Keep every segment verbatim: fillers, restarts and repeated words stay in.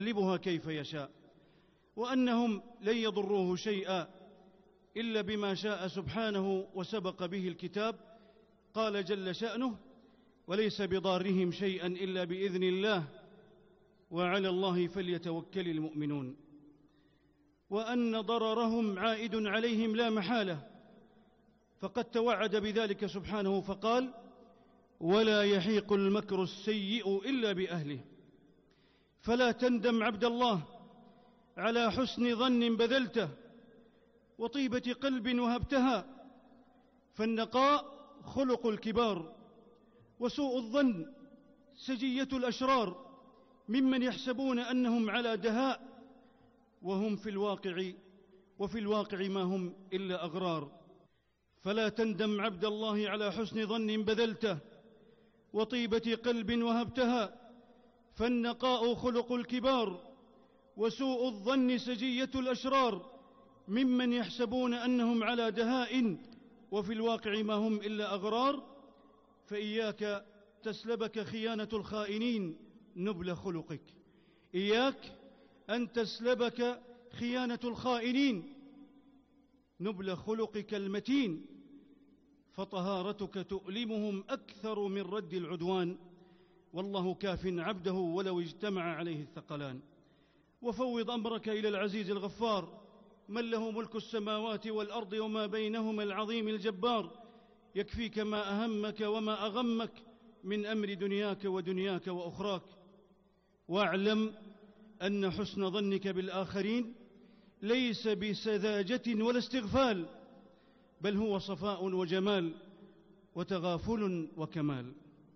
يقلبها كيف يشاء، وأنهم لن يضروه شيئا إلا بما شاء سبحانه وسبق به الكتاب. قال جل شأنه: وليس بضارهم شيئا إلا بإذن الله وعلى الله فليتوكل المؤمنون، وأن ضررهم عائد عليهم لا محالة، فقد توعد بذلك سبحانه فقال: ولا يحيق المكر السيء إلا بأهله. فلا تندم عبد الله على حسن ظن بذلته وطيبة قلب وهبتها، فالنقاء خلق الكبار، وسوء الظن سجية الأشرار ممن يحسبون أنهم على دهاء وهم في الواقع وفي الواقع ما هم إلا أغرار. فلا تندم عبد الله على حسن ظن بذلته وطيبة قلب وهبتها، فالنقاء خلق الكبار، وسوء الظن سجية الأشرار ممن يحسبون أنهم على دهاء وفي الواقع ما هم إلا أغرار. فإياك تسلبك خيانة الخائنين نبل خلقك، إياك أن تسلبك خيانة الخائنين نبل خلقك المتين، فطهارتك تؤلمهم أكثر من رد العدوان، والله كاف عبده ولو اجتمع عليه الثقلان. وفوض أمرك إلى العزيز الغفار من له ملك السماوات والأرض وما بينهما العظيم الجبار، يكفيك ما أهمك وما أغمك من أمر دنياك ودنياك وأخراك. واعلم أن حسن ظنك بالآخرين ليس بسذاجة ولا استغفال، بل هو صفاء وجمال وتغافل وكمال.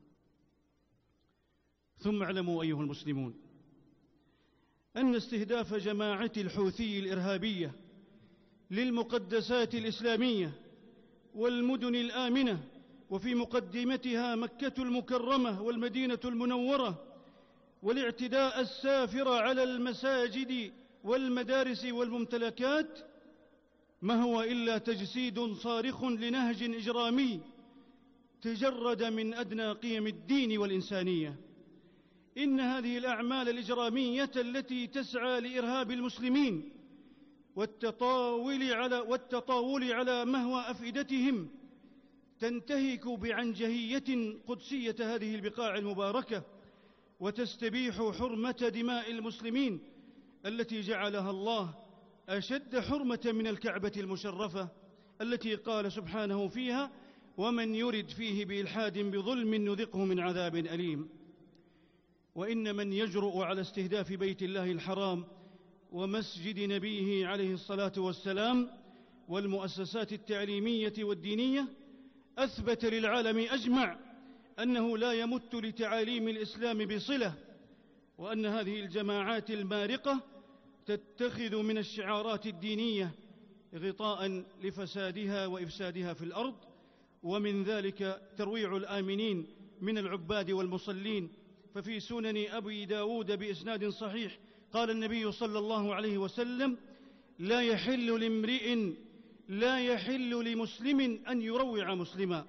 ثم اعلموا أيها المسلمون أن استهداف جماعة الحوثي الإرهابية للمقدسات الإسلامية والمدن الآمنة، وفي مقدمتها مكة المكرمة والمدينة المنورة، والاعتداء السافر على المساجد والمدارس والممتلكات، ما هو إلا تجسيد صارخ لنهج إجرامي تجرد من أدنى قيم الدين والإنسانية. إن هذه الأعمال الإجرامية التي تسعى لإرهاب المسلمين والتطاول على, والتطاول على مهوى أفئدتهم تنتهك بعنجهية قدسية هذه البقاع المباركة، وتستبيح حرمة دماء المسلمين التي جعلها الله أشد حرمة من الكعبة المشرفة التي قال سبحانه فيها: ومن يرد فيه بإلحاد بظلم نذقه من عذاب أليم. وإن من يجرؤ على استهداف بيت الله الحرام ومسجد نبيه عليه الصلاة والسلام والمؤسسات التعليمية والدينية أثبت للعالم أجمع أنه لا يمت لتعاليم الإسلام بصلة، وأن هذه الجماعات المارقة تتخذ من الشعارات الدينية غطاء لفسادها وإفسادها في الأرض، ومن ذلك ترويع الآمنين من العباد والمصلين. ففي سنن أبي داود بإسناد صحيح قال النبي صلى الله عليه وسلم: لا يحل لامرئ لا يحل لمسلم أن يروع مسلما.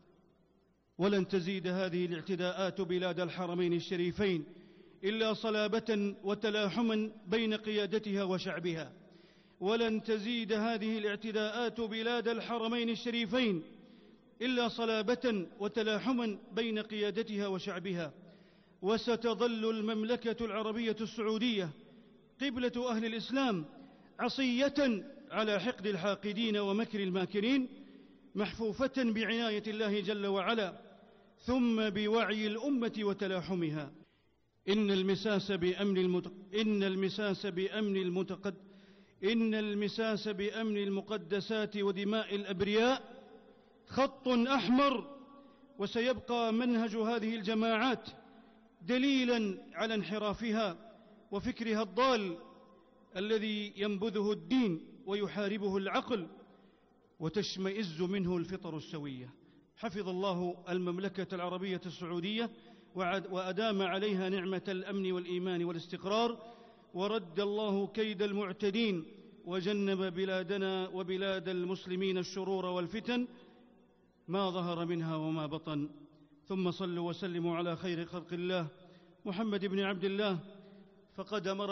ولن تزيد هذه الاعتداءات بلاد الحرمين الشريفين إلا صلابة وتلاحما بين قيادتها وشعبها، ولن تزيد هذه الاعتداءات بلاد الحرمين الشريفين إلا صلابة وتلاحما بين قيادتها وشعبها. وستظل المملكة العربية السعودية قبلة أهل الإسلام عصية على حقد الحاقدين ومكر الماكرين، محفوفة بعناية الله جل وعلا، ثم بوعي الأمة وتلاحمها. إن المساس بأمن المت... إن المساس بأمن المتقد إن المساس بأمن المقدسات ودماء الأبرياء خط أحمر، وسيبقى منهج هذه الجماعات دليلا على انحرافها وفكرها الضال الذي ينبذه الدين ويحاربه العقل وتشمئز منه الفطر السوية. حفظ الله المملكة العربية السعودية وأدام عليها نعمة الأمن والإيمان والاستقرار، ورد الله كيد المعتدين، وجنب بلادنا وبلاد المسلمين الشرور والفتن ما ظهر منها وما بطن. ثم صلوا وسلموا على خير خلق الله محمد بن عبد الله، فقد أمر